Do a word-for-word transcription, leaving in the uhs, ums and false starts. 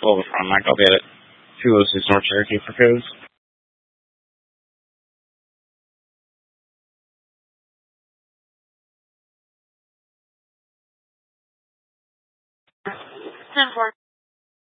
full of front, Mike. I'll get it. two oh six North Cherokee for codes. ten four.